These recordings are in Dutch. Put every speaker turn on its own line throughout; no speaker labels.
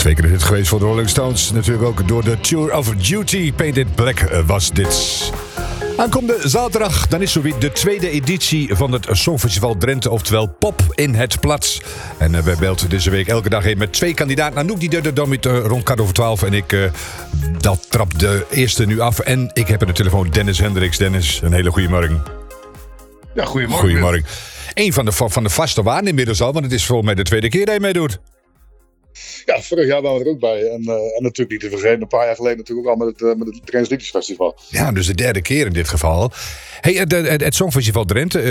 Zeker is het geweest voor de Rolling Stones. Natuurlijk ook door de Tour of Duty. Painted Black was dit. Aankomende zaterdag, dan is zo weer de tweede editie van het Songfestival Drenthe, oftewel Pop in het Plat. En wij belden deze week elke dag heen met 2 kandidaten. Anouk die deed dan met rond 12:15 en ik dat trap de eerste nu af. En ik heb aan de telefoon Dennis Hendricks. Dennis, een hele goede morgen.
Ja, goedemorgen.
Goedemorgen. Eén van de vaste waarden inmiddels al, want het is volgens mij de tweede keer dat je meedoet.
Ja, vorig jaar waren we er ook bij. En natuurlijk niet te vergeten, een paar jaar geleden natuurlijk ook al met het Drents Liedjesfestival.
Ja, dus de derde keer in dit geval. Hey, het Songfestival Drenthe,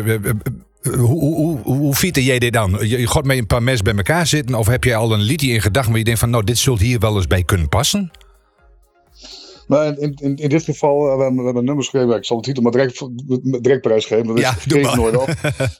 hoe fietste jij dit dan? Je gaat met een paar mensen bij elkaar zitten, of heb jij al een liedje in gedachten waar je denkt van, nou, dit zult hier wel eens bij kunnen passen?
Maar in dit geval, we hebben een nummer geschreven. Ik zal de titel maar direct prijsgeven. Dat is
doe maar.
Nooit op.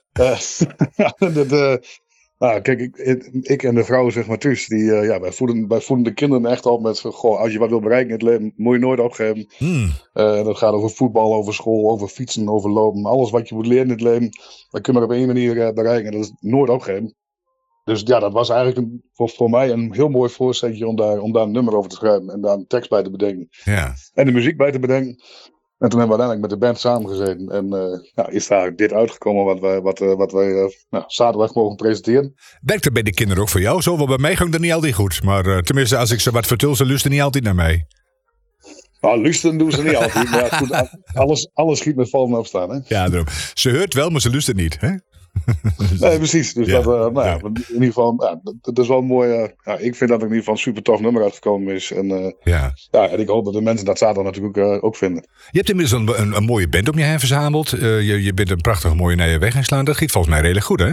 Kijk, ik en de vrouw, zeg maar, Thuis, wij voeden de kinderen echt op met, goh, als je wat wil bereiken in het leven, moet je nooit opgeven. Dat gaat over voetbal, over school, over fietsen, over lopen. Alles wat je moet leren in het leven, dat kun je maar op één manier bereiken. Dat is nooit opgeven. Dus ja, dat was eigenlijk voor mij een heel mooi voorzetje om daar een nummer over te schrijven en daar een tekst bij te bedenken.
Ja.
En de muziek bij te bedenken. En toen hebben we uiteindelijk met de band samengezeten. En is daar dit uitgekomen wat wij zaterdag mogen presenteren.
Werkt het bij de kinderen ook voor jou zo? Want bij mij ging het niet altijd goed. Maar tenminste, als ik ze wat vertel, ze luisteren niet altijd naar mij.
Nou, luisteren doen ze niet altijd. Maar ja, goed, alles schiet met vallen en opstaan. Hè?
Ja, daarom. Ze hoort wel, maar ze luistert niet. Hè?
Nee, precies. Dus
ja.
In ieder geval, dat is wel een mooi. Ik vind dat er in ieder geval een super tof nummer uitgekomen is. En ik hoop dat de mensen dat zaterdag natuurlijk ook vinden.
Je hebt inmiddels een mooie band om je heen verzameld. Je bent een prachtige mooie nieuwe weg inslaan. Dat giet volgens mij redelijk goed, hè?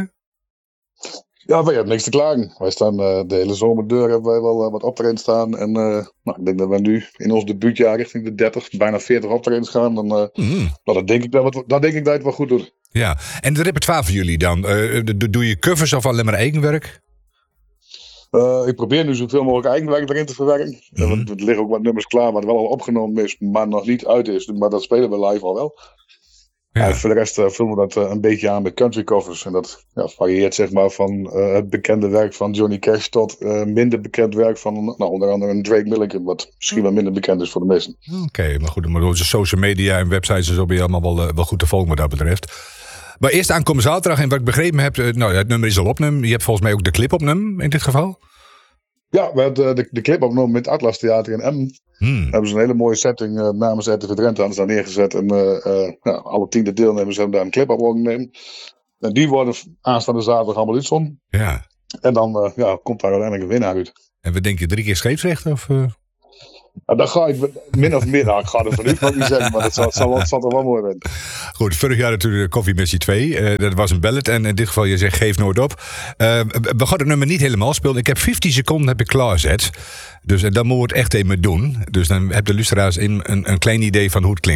Ja, wij hebben niks te klagen. Wij staan de hele zomerdeur hebben wij wel wat optredens staan. En ik denk dat we nu in ons debuutjaar richting de 30, bijna 40 optredens gaan. Dan, dat denk ik dat het wel goed doet. Ja,
en de repertoire voor jullie dan? Doe je covers of alleen maar eigenwerk?
Ik probeer nu zoveel mogelijk eigenwerk erin te verwerken. Want er liggen ook wat nummers klaar wat wel al opgenomen is, maar nog niet uit is. Maar dat spelen we live al wel. Ja. En voor de rest vullen we dat een beetje aan met country covers. En dat varieert zeg maar van het bekende werk van Johnny Cash tot minder bekend werk van onder andere een Drake Milligan. Wat misschien wel minder bekend is voor de meesten.
Oké, maar goed, maar door de social media en websites en zo ben je allemaal wel goed te volgen wat dat betreft. Maar eerst aankomen zaterdag en wat ik begrepen heb, het nummer is al opgenomen. Je hebt volgens mij ook de clip opgenomen in dit geval.
Ja, we hebben de clip opgenomen met het Atlas Theater in Emmen. Hebben ze een hele mooie setting namens RTV Drenthe aan neergezet. En alle 10 deelnemers hebben daar een clip op opgenomen. En die worden aanstaande zaterdag allemaal uitzonden. Ja. En dan komt daar uiteindelijk een winnaar uit.
En wat denk je, 3 keer scheepsrecht? Of?
Dan ga ik min of meer. Ik ga er vanuit nog niet zeggen, maar dat zal toch wel mooi zijn.
Goed, vorig jaar natuurlijk Coffee Messi 2. Dat was een ballad. En in dit geval, je zegt geef nooit op. We gaan het nummer niet helemaal spelen. Ik heb 15 seconden klaarzet. Dus dan moet het echt even doen. Dus dan heb de luisteraars een klein idee van hoe het klinkt.